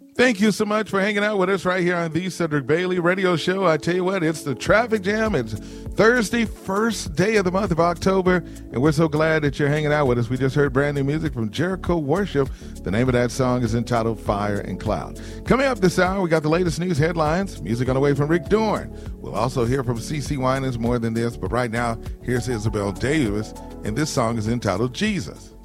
Thank you so much for hanging out with us right here on the Cedric Bailey Radio Show. I tell you what, it's the Traffic Jam. It's Thursday, first day of the month of October, and we're so glad that you're hanging out with us. We just heard brand new music from Jericho Worship. The name of that song is entitled Fire and Cloud. Coming up this hour, we got the latest news headlines, music on the way from Rick Dorn. We'll also hear from CeCe Winans, More Than This, but right now, here's Isabel Davis, and this song is entitled Jesus.